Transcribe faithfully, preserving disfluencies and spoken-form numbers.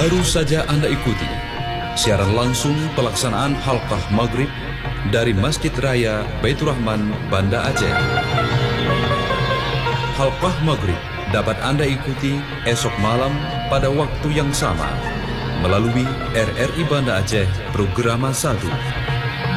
Baru saja Anda ikuti siaran langsung pelaksanaan Halqah Maghrib dari Masjid Raya Baitur Rahman, Banda Aceh. Halqah Maghrib dapat Anda ikuti esok malam pada waktu yang sama melalui R R I Banda Aceh Programa satu.